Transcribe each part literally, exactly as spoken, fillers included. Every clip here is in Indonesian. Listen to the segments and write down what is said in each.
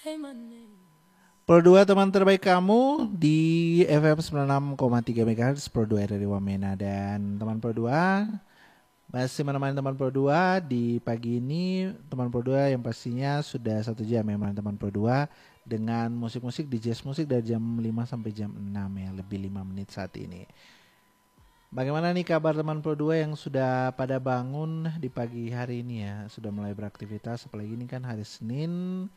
Pro dua teman terbaik kamu di F M sembilan puluh enam koma tiga MHz Pro dua dari Wamena. Dan teman Pro dua masih menemani teman Pro dua di pagi ini. Teman Pro dua yang pastinya sudah satu jam ya menemani teman Pro dua dengan musik-musik di jazz musik dari jam lima sampai jam enam ya, lebih lima menit saat ini. Bagaimana nih kabar teman Pro dua yang sudah pada bangun di pagi hari ini ya, sudah mulai beraktivitas, apalagi ini kan hari Senin,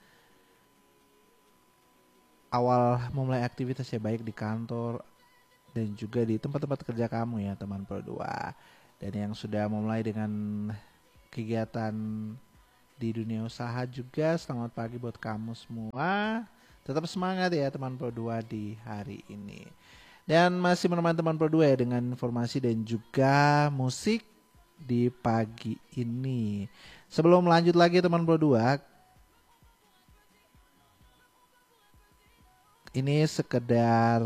awal memulai aktivitas ya, baik di kantor dan juga di tempat-tempat kerja kamu ya teman Pro dua. Dan yang sudah memulai dengan kegiatan di dunia usaha juga, selamat pagi buat kamu semua. Tetap semangat ya teman Pro dua di hari ini. Dan masih menemani teman Pro dua ya dengan informasi dan juga musik di pagi ini. Sebelum lanjut lagi teman Pro dua, ini sekedar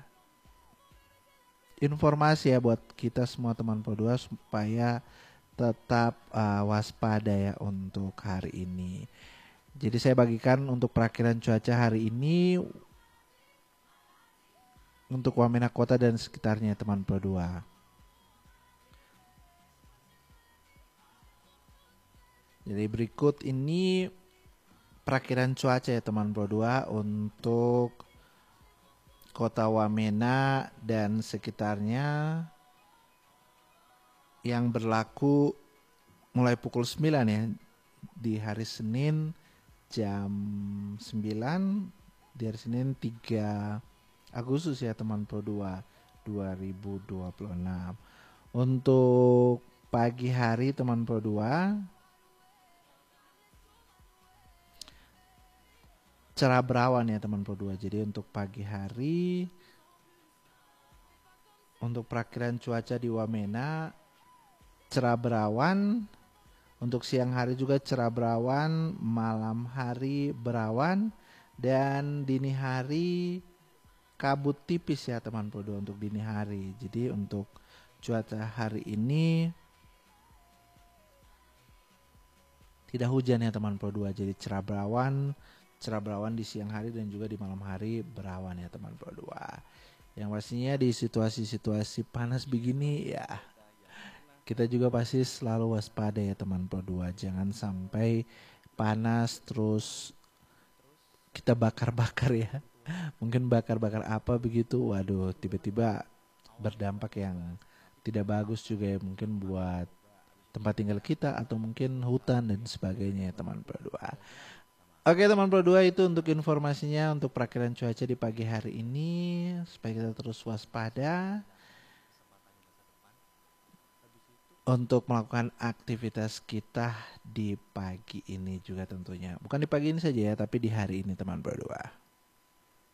informasi ya buat kita semua teman Pro dua supaya tetap uh, waspada ya untuk hari ini. Jadi saya bagikan untuk perakiran cuaca hari ini untuk Wamena Kota dan sekitarnya teman Pro dua. Jadi berikut ini perakiran cuaca ya teman Pro dua untuk Kota Wamena dan sekitarnya yang berlaku mulai pukul sembilan ya di hari Senin jam sembilan, di hari Senin tiga Agustus ya teman Pro dua dua ribu dua puluh enam. Untuk pagi hari teman Pro dua, cerah berawan ya teman Pro dua. Jadi untuk pagi hari, untuk perakiran cuaca di Wamena cerah berawan. Untuk siang hari juga cerah berawan, malam hari berawan, dan dini hari kabut tipis ya teman Pro dua untuk dini hari. Jadi untuk cuaca hari ini tidak hujan ya teman Pro dua. Jadi cerah berawan, cerah berawan di siang hari dan juga di malam hari berawan ya teman Pro dua. Yang pastinya di situasi-situasi panas begini ya, kita juga pasti selalu waspada ya teman Pro dua. Jangan sampai panas terus kita bakar-bakar ya. Mungkin bakar-bakar apa begitu, waduh tiba-tiba berdampak yang tidak bagus juga ya, mungkin buat tempat tinggal kita atau mungkin hutan dan sebagainya ya teman Pro dua. Oke teman Pro dua, itu untuk informasinya untuk perakiran cuaca di pagi hari ini supaya kita terus waspada untuk melakukan aktivitas kita di pagi ini juga tentunya. Bukan di pagi ini saja ya, tapi di hari ini teman Pro dua.